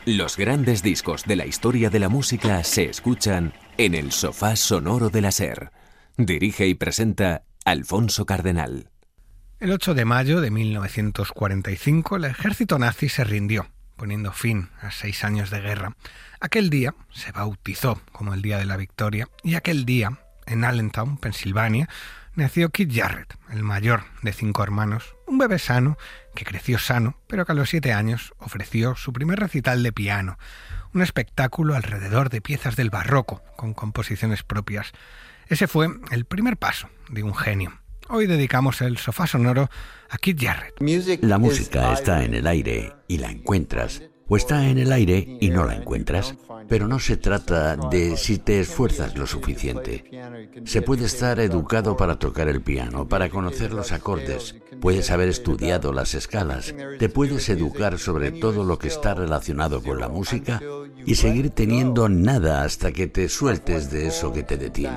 Los grandes discos de la historia de la música se escuchan en el sofá sonoro de la SER. Dirige y presenta Alfonso Cardenal. El 8 de mayo de 1945 el ejército nazi se rindió, poniendo fin a 6 años de guerra. Aquel día se bautizó como el Día de la Victoria y aquel día, en Allentown, Pensilvania, nació Keith Jarrett, el mayor de 5 hermanos, un bebé sano que creció sano, pero que a los 7 años ofreció su primer recital de piano, un espectáculo alrededor de piezas del barroco con composiciones propias. Ese fue el primer paso de un genio. Hoy dedicamos el sofá sonoro a Keith Jarrett. La música está en el aire y la encuentras, o está en el aire y no la encuentras, pero no se trata de si te esfuerzas lo suficiente. Se puede estar educado para tocar el piano, para conocer los acordes, puedes haber estudiado las escalas, te puedes educar sobre todo lo que está relacionado con la música y seguir teniendo nada hasta que te sueltes de eso que te detiene.